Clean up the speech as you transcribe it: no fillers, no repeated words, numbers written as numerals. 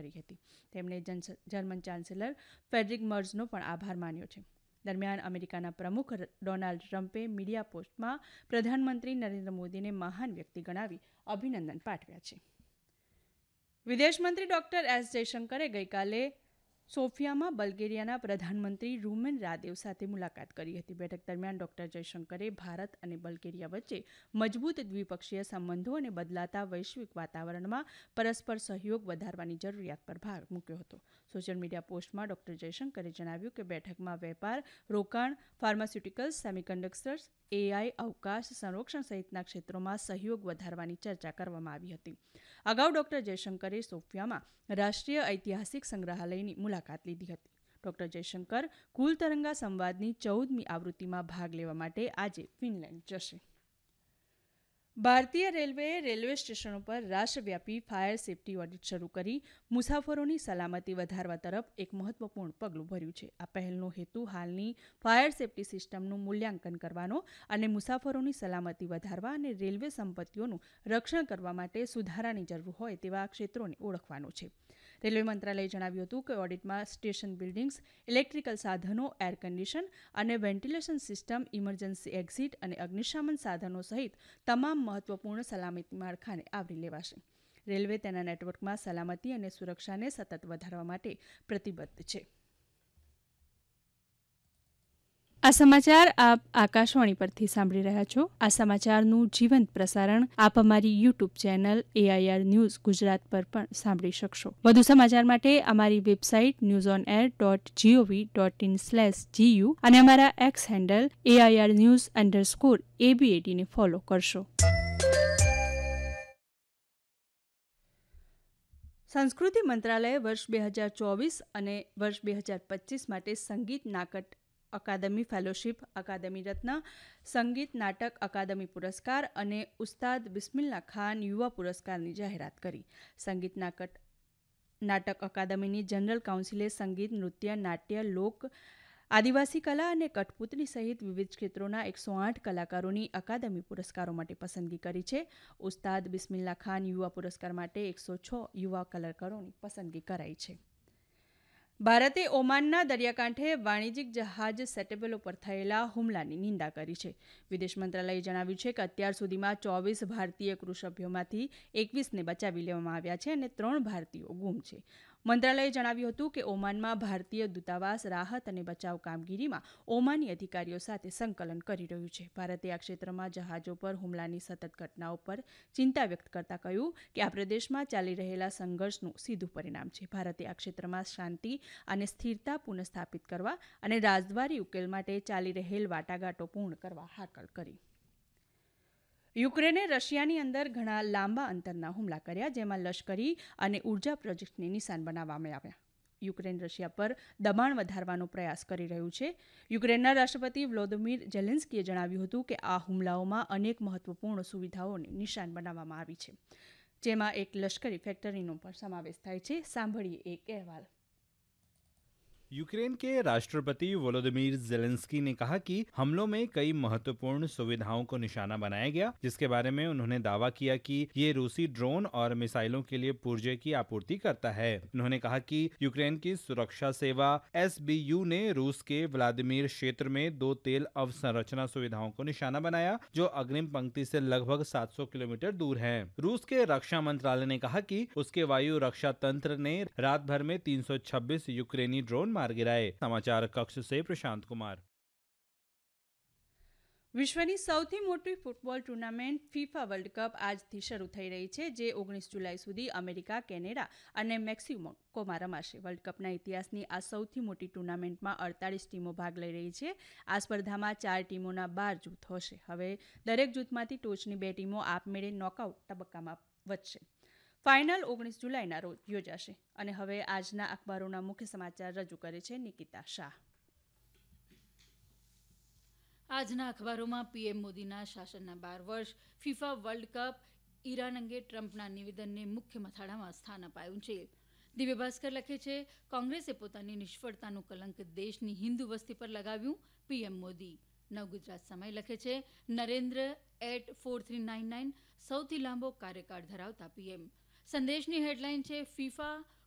કરી હતી. તેમણે જર્મન ચાન્સેલર ફેડરિક મર્ઝનો પણ આભાર માન્યો છે. દરમિયાન અમેરિકાના પ્રમુખ ડોનાલ્ડ ટ્રમ્પે મીડિયા પોસ્ટમાં પ્રધાનમંત્રી નરેન્દ્ર મોદીને મહાન વ્યક્તિ ગણાવી અભિનંદન પાઠવ્યા છે. વિદેશમંત્રી ડોક્ટર એસ જયશંકરે ગઈકાલે સોફિયામાં બલ્ગેરિયાના પ્રધાનમંત્રી રૂમેન રાદેવ સાથે મુલાકાત કરી હતી. બેઠક દરમિયાન ડોક્ટર જયશંકરે ભારત અને બલ્ગેરિયા વચ્ચે મજબૂત દ્વિપક્ષીય સંબંધો અને બદલાતા વૈશ્વિક વાતાવરણમાં પરસ્પર સહયોગ વધારવાની જરૂરિયાત પર ભાર મૂક્યો હતો. સોશિયલ મીડિયા પોસ્ટમાં ડોક્ટર જયશંકરે જણાવ્યું કે બેઠકમાં વેપાર, રોકાણ, ફાર્માસ્યુટિકલ્સ, સેમિકન્ડક્ટર્સ, એઆઈ, અવકાશ, સંરક્ષણ સહિતના ક્ષેત્રોમાં સહયોગ વધારવાની ચર્ચા કરવામાં આવી હતી. અગાઉ ડોક્ટર જયશંકરે સોફિયામાં રાષ્ટ્રીય ઐતિહાસિક સંગ્રહાલયની મુલાકાત લીધી હતી. ડોક્ટર જયશંકર કુલ તરંગા સંવાદની 14મી આવૃત્તિમાં ભાગ લેવા માટે આજે ફિનલેન્ડ જશે. ભારતીય રેલવેએ રેલવે સ્ટેશનો પર રાષ્ટ્રવ્યાપી ફાયર સેફટી ઓડિટ શરૂ કરી મુસાફરોની સલામતી વધારવા તરફ એક મહત્વપૂર્ણ પગલું ભર્યું છે. આ પહેલનો હેતુ હાલની ફાયર સેફટી સિસ્ટમનું મૂલ્યાંકન કરવાનો અને મુસાફરોની સલામતી વધારવા અને રેલવે સંપત્તિઓનું રક્ષણ કરવા માટે સુધારાની જરૂર હોય તેવા ક્ષેત્રોને ઓળખવાનો છે. રેલવે મંત્રાલયે જણાવ્યું હતું કે ઓડિટમાં સ્ટેશન બિલ્ડિંગ્સ, ઇલેક્ટ્રિકલ સાધનો, એર કન્ડિશન અને વેન્ટિલેશન સિસ્ટમ, ઇમરજન્સી એક્ઝિટ અને અગ્નિશામન સાધનો સહિત તમામ મહત્વપૂર્ણ સલામતી માળખાને આવરી લેવાશે. રેલવે તેના નેટવર્કમાં સલામતી અને સુરક્ષાને સતત વધારવા માટે પ્રતિબદ્ધ છે. આ સમાચાર આપ આકાશવાણી પરથી સાંભળી રહ્યા છો. આ સમાચારનું જીવંત પ્રસારણ આપ અમારી YouTube channel AIR news Gujarat પર પણ સાંભળી શકશો. વધુ સમાચાર માટે અમારી વેબસાઇટ newsonair.gov.in/gu અને અમારા એક્સ હેન્ડલ AIR_news_ABAD ને ફોલો કરશો. સંસ્કૃતિ મંત્રાલયે વર્ષ 2024 અને વર્ષ 2025 માટે સંગીત નાટક અકાદમી ફેલોશિપ, અકાદમી રત્ન, સંગીત નાટક અકાદમી પુરસ્કાર અને ઉસ્તાદ બિસ્મિલ્લા ખાન યુવા પુરસ્કારની જાહેરાત કરી. સંગીત નાટક અકાદમીની જનરલ કાઉન્સિલે સંગીત, નૃત્ય, નાટ્ય, લોક, આદિવાસી કલા અને કઠપૂતળી સહિત વિવિધ ક્ષેત્રોના 108 કલાકારોની અકાદમી પુરસ્કારો માટે પસંદગી કરી છે. ઉસ્તાદ બિસ્મિલ્લા ખાન યુવા પુરસ્કાર માટે 106 યુવા કલાકારોની પસંદગી કરાઈ છે. ભારતે ઓમાનના દરિયાકાંઠે વાણિજ્યિક જહાજ સેટેબલો પર થયેલા હુમલાની નિંદા કરી છે. વિદેશ મંત્રાલયે જણાવ્યું છે કે અત્યાર સુધીમાં 24 ભારતીય ક્રૂ સભ્યોમાંથી 21ને બચાવી લેવામાં આવ્યા છે અને 3 ભારતીયો ગુમ છે. મંત્રાલયે જણાવ્યું હતું કે ઓમાનમાં ભારતીય દૂતાવાસ રાહત અને બચાવ કામગીરીમાં ઓમાની અધિકારીઓ સાથે સંકલન કરી રહ્યું છે. ભારતે આ ક્ષેત્રમાં જહાજો પર હુમલાની સતત ઘટનાઓ પર ચિંતા વ્યક્ત કરતા કહ્યું કે આ પ્રદેશમાં ચાલી રહેલા સંઘર્ષનું સીધું પરિણામ છે. ભારતે આ ક્ષેત્રમાં શાંતિ અને સ્થિરતા પુનઃસ્થાપિત કરવા અને રાજદ્વારી ઉકેલ માટે ચાલી રહેલ વાટાઘાટો પૂર્ણ કરવા હાકલ કરી. યુક્રેને રશિયાની અંદર ઘણા લાંબા અંતરના હુમલા કર્યા, જેમાં લશ્કરી અને ઉર્જા પ્રોજેક્ટને નિશાન બનાવવામાં આવ્યા. યુક્રેન રશિયા પર દબાણ વધારવાનો પ્રયાસ કરી રહ્યું છે. યુક્રેનના રાષ્ટ્રપતિ વ્લોદિમીર ઝેલેન્સ્કીએ જણાવ્યું હતું કે આ હુમલાઓમાં અનેક મહત્વપૂર્ણ સુવિધાઓને નિશાન બનાવવામાં આવી છે, જેમાં એક લશ્કરી ફેક્ટરીનો પણ સમાવેશ થાય છે. સાંભળીએ એક અહેવાલ. यूक्रेन के राष्ट्रपति वोलोदिमीर जेलेंस्की ने कहा कि हमलों में कई महत्वपूर्ण सुविधाओं को निशाना बनाया गया, जिसके बारे में उन्होंने दावा किया कि ये रूसी ड्रोन और मिसाइलों के लिए पुर्जे की आपूर्ति करता है. उन्होंने कहा कि यूक्रेन की सुरक्षा सेवा SBU ने रूस के व्लादिमीर क्षेत्र में 2 तेल अवसंरचना सुविधाओं को निशाना बनाया, जो अग्रिम पंक्ति से लगभग 700 किलोमीटर दूर है. रूस के रक्षा मंत्रालय ने कहा कि उसके वायु रक्षा तंत्र ने रात भर में 326 यूक्रेनी ड्रोन मार गिराए. समाचार कक्ष से प्रशांत कुमार. વિશ્વની સૌથી મોટી football tournament FIFA world cup આજથી શરૂ થઈ રહી છે, જે 19 જુલાઈ સુધી અમેરિકા, કેનેડા અને મેક્સિકોમાં રમાશે. વર્લ્ડ કપના ઇતિહાસની આ સૌથી મોટી ટુર્નામેન્ટમાં 48 ટીમો ભાગ લઈ રહી છે. આ સ્પર્ધામાં 4 ટીમોના 12 જૂથ હશે. હવે દરેક જૂથમાંથી ટોચની 2 ટીમો આપમેળે નોકઆઉટ તબક્કામાં વધશે. ફાઇનલ 19 જુલાઈના રોજ યોજાશે. અને હવે આજના અખબારોના મુખ્ય સમાચાર રજૂ કરે છે નિકિતા શાહ. આજના અખબારોમાં પીએમ મોદીના શાસનના 12 વર્ષ, ફિફા વર્લ્ડ કપ, ઈરાન અંગે ટ્રમ્પના નિવેદનને મુખ્ય મથાળામાં સ્થાન અપાયું છે. દિવ્ય ભાસ્કર લખે છે, કોંગ્રેસે પોતાની નિષ્ફળતાનું કલંક દેશની હિન્દુ વસ્તી પર લગાવ્યું, પીએમ મોદી. નવગુજરાત સમય લખે છે, નરેન્દ્ર @4399 સૌથી લાંબો કાર્યકાળ ધરાવતા પીએમ. સંદેશની હેડલાઇન છે, ફિફા